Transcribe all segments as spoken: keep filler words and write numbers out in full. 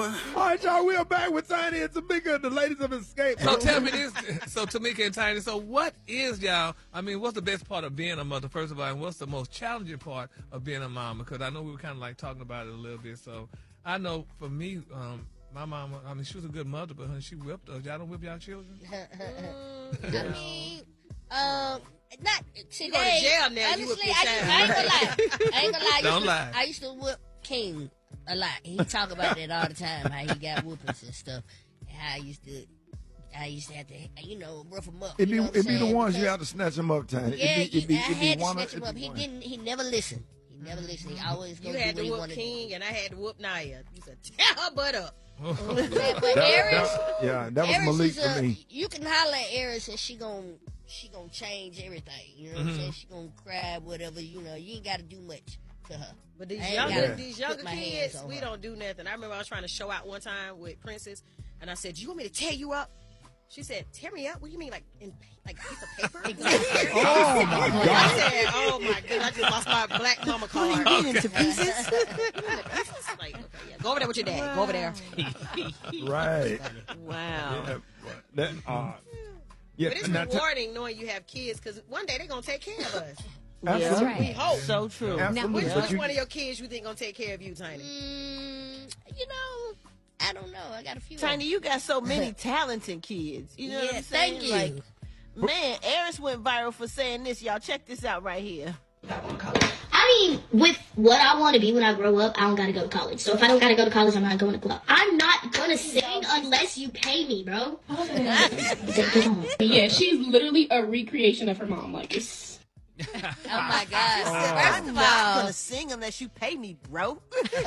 doing? All right, y'all, we're back with Tiny and Tamika, the ladies of Escape. So tell me this, so Tamika and Tiny, so what is y'all, I mean, what's the best part of being a mother, first of all, and what's the most challenging part of being a mom? Because I know we were kind of like talking about it a little bit, so I know for me, um, my mom, I mean, she was a good mother, but honey, she whipped us. Y'all don't whip y'all children? mm, I mean, um, not today. You go to jail now, honestly, you whip your I, child. I ain't gonna lie. I ain't gonna lie. I used Don't to, lie. I used to whip King a lot. He talk about that all the time, how he got whoopings and stuff. And how I used to, I used to have to, you know, rough him up. It you be, know what it I'm be the saying? ones you Because- have to snatch them up, Tiny. Yeah, it be, it be, I it be had to one snatch of- him up. He didn't. He never listened. He never listened. He always You go had do to what he whoop wanted King, and I had to whoop Naya. You said, tear her butt up. to do. Yeah, but That- Eris, that- yeah, that was Eris Malik is for a, me. You can holler at Eris and she gon' she gon' change everything. You know what Mm-hmm. I'm saying? She gon' cry, whatever. You know, you ain't got to do much to her. But these I ain't younger, gotta these put younger my hands kids, on we her. don't do nothing. I remember I was trying to show out one time with Princess, and I said, "Do you want me to tear you up?" She said, "Tear me up? What do you mean, like in like a piece of paper?" Oh, my I God. said, "Oh my god, I just lost my black mama card." Into pieces. Like, okay, yeah, go over there with your dad. Go over there. Right. Wow. Yeah, that, uh, yeah, But it's now, t- rewarding knowing you have kids because one day they're gonna take care of us. absolutely. We hope. So true. Absolutely. Which, but which you- one of your kids you think gonna take care of you, Tiny? Mm, you know, I don't know. I got a few. Tiny, you got so many talented kids. You know Yeah, what I'm saying? thank you. Like, man, Eris went viral for saying this. Y'all check this out right here. I mean, with what I want to be when I grow up, I don't gotta go to college. So if I don't gotta go to college, I'm not going to club. I'm not gonna sing unless you pay me, bro. Yeah, she's literally a recreation of her mom. Like, it's. Oh my God! I'm First of not all, gonna sing unless you pay me, bro.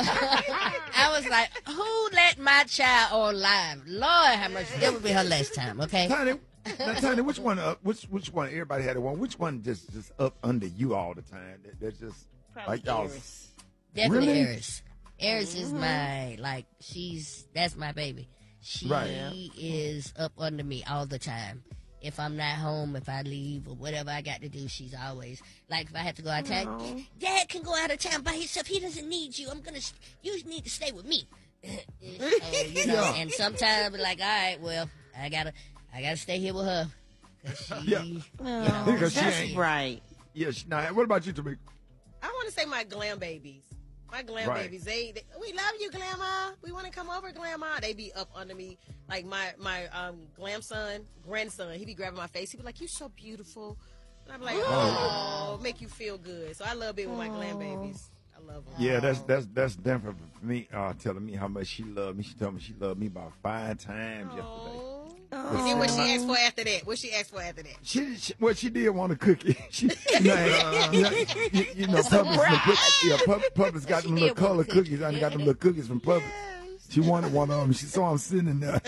I was like, who let my child on live? Lord have mercy. That would be her last time, okay? Tiny, now, Tiny, which one? Uh, which which one? Everybody had one. Which one just just up under you all the time? That, that's just Probably like y'all. Eris. Definitely Really? Eris. Eris is my, like, she's, that's my baby. She Right. is up under me all the time. If I'm not home, if I leave or whatever I got to do, she's always, like, if I have to go out of town, Dad can go out of town by himself. He doesn't need you. I'm going to, you need to stay with me. So, you know, Yeah. and sometimes I'm like, all right, well, I got to, I got to stay here with her. Cause she, Yeah. you Oh, know, Because she that's ain't- right. Yeah. she- Now, what about you, Tamika? I want to say my glam babies. My glam Right. babies, they, they we love you, Grandma. We want to come over, Grandma. They be up under me. Like my my um glam son, grandson, he be grabbing my face. He be like, "You so beautiful," and I'm like, "Oh, make you feel good." So I love being with my glam babies. I love them. Yeah, that's that's that's different for me. Uh, telling me how much she loved me. She told me she loved me about five times yesterday. And then what she asked for after that? What she asked for after that? She, she what she did want a cookie. She, you know, you know, you, you know Publix, put, yeah, Pub, Publix got them She little did want color a cookie. cookies. I got them little cookies from Publix. She wanted one of them. She saw I'm sitting there.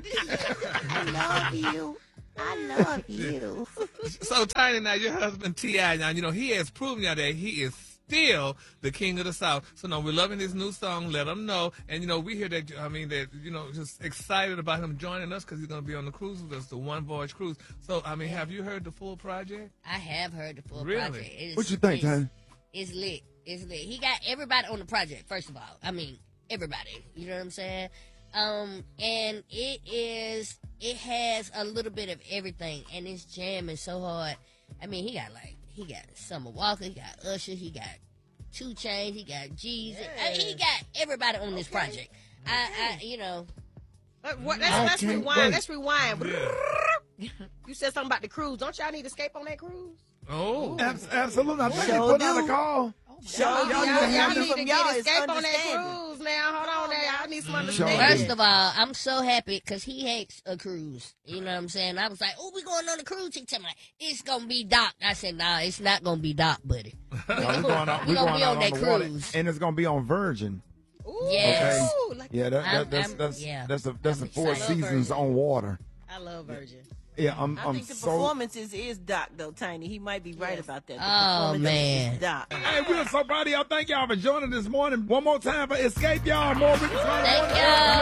I love you. I love you. So Tiny, now your husband T I now, you know, he has proven now that he is still the king of the South. So no, we're loving this new song. Let him know. And you know, we hear that. I mean, that you know, just excited about him joining us because he's going to be on the cruise with us, the One Voyage Cruise. So I mean, have you heard the full project? I have heard the full Really? project. It's, What you think, it's, Tiny? It's lit. It's lit. He got everybody on the project, first of all. I mean, everybody. You know what I'm saying? Um, and it is, it has a little bit of everything, and it's jamming so hard. I mean, he got like, he got Summer Walker, he got Usher, he got two Chainz, he got G's. I mean, he got everybody on this project. I, I, you know. What, what, let's, let's Okay. rewind. Wait. Let's rewind. You said something about the cruise. Don't y'all need escape on that cruise? Oh, Abs- absolutely. I think they Sure put out do. a call. So Y'all, y'all, y'all, need y'all to need to from get y'all is escape on that understanding. cruise now. Hold on there. Y'all need some Sure understanding. First of all, I'm so happy because he hates a cruise. You know what I'm saying? I was like, oh, we going on a cruise. He told me, it's going to be docked. I said, nah, it's not going to be docked, buddy. No, we're going out, We we're gonna going be out on on that the water, cruise. and it's going to be on Virgin. Ooh, Yes. like, Yeah, that, I'm- that, that's I'm- that's yeah. that's a that's I'm a four excited. seasons on water. I love Virgin. Yeah, I'm I I'm think the so. performances is Doc though, Tiny. He might be right Yes. about that. The Oh, performances man. is Doc. Hey, we're so proud of y'all. Thank y'all for joining this morning. One more time for Escape, y'all. More with Thank y'all.